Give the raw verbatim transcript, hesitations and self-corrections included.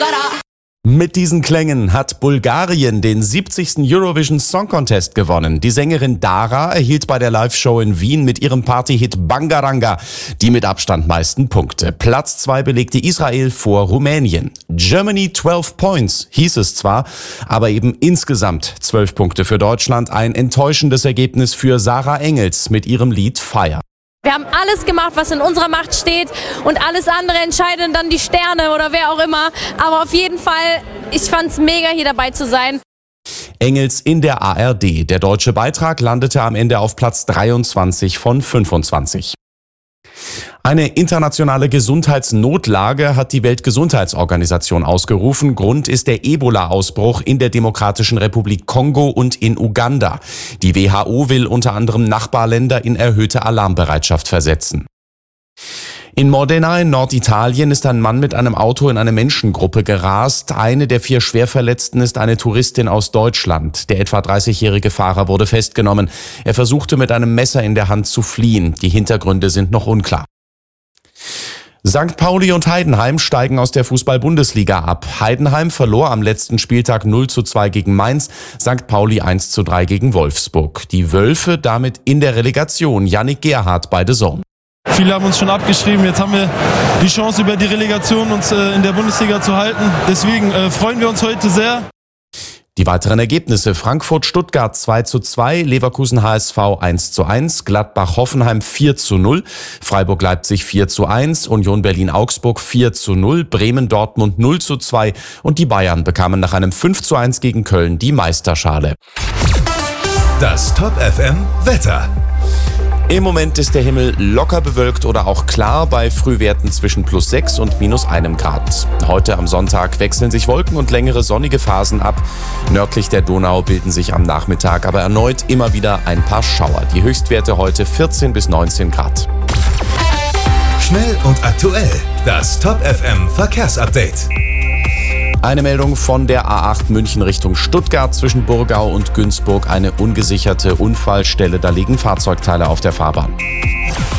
Dara. Mit diesen Klängen hat Bulgarien den siebzigsten Eurovision Song Contest gewonnen. Die Sängerin Dara erhielt bei der Live-Show in Wien mit ihrem Party-Hit Bangaranga die mit Abstand meisten Punkte. Platz zwei belegte Israel vor Rumänien. Germany zwölf Points hieß es zwar, aber eben insgesamt zwölf Punkte für Deutschland. Ein enttäuschendes Ergebnis für Sarah Engels mit ihrem Lied Fire. Wir haben alles gemacht, was in unserer Macht steht und alles andere entscheiden dann die Sterne oder wer auch immer. Aber auf jeden Fall, ich fand's mega, hier dabei zu sein. Engels in der A R D. Der deutsche Beitrag landete am Ende auf Platz dreiundzwanzig von fünfundzwanzig. Eine internationale Gesundheitsnotlage hat die Weltgesundheitsorganisation ausgerufen. Grund ist der Ebola-Ausbruch in der Demokratischen Republik Kongo und in Uganda. Die W H O will unter anderem Nachbarländer in erhöhte Alarmbereitschaft versetzen. In Modena in Norditalien ist ein Mann mit einem Auto in eine Menschengruppe gerast. Eine der vier Schwerverletzten ist eine Touristin aus Deutschland. Der etwa dreißigjährige Fahrer wurde festgenommen. Er versuchte mit einem Messer in der Hand zu fliehen. Die Hintergründe sind noch unklar. Sankt Pauli und Heidenheim steigen aus der Fußball-Bundesliga ab. Heidenheim verlor am letzten Spieltag null zu zwei gegen Mainz, Sankt Pauli eins zu drei gegen Wolfsburg. Die Wölfe damit in der Relegation. Yannick Gerhardt bei The Zone. Viele haben uns schon abgeschrieben. Jetzt haben wir die Chance, über die Relegation uns äh, in der Bundesliga zu halten. Deswegen äh, freuen wir uns heute sehr. Die weiteren Ergebnisse: Frankfurt-Stuttgart zwei zu zwei, Leverkusen-H S V eins zu eins, Gladbach-Hoffenheim vier zu null, Freiburg-Leipzig vier zu eins, Union Berlin-Augsburg vier zu null, Bremen-Dortmund null zu zwei und die Bayern bekamen nach einem fünf zu eins gegen Köln die Meisterschale. Das Top F M Wetter. Im Moment ist der Himmel locker bewölkt oder auch klar bei Frühwerten zwischen plus sechs und minus einem Grad. Heute am Sonntag wechseln sich Wolken und längere sonnige Phasen ab. Nördlich der Donau bilden sich am Nachmittag aber erneut immer wieder ein paar Schauer. Die Höchstwerte heute vierzehn bis neunzehn Grad. Schnell und aktuell. Das Top F M Verkehrsupdate. Eine Meldung von der A acht München Richtung Stuttgart zwischen Burgau und Günzburg. Eine ungesicherte Unfallstelle, da liegen Fahrzeugteile auf der Fahrbahn.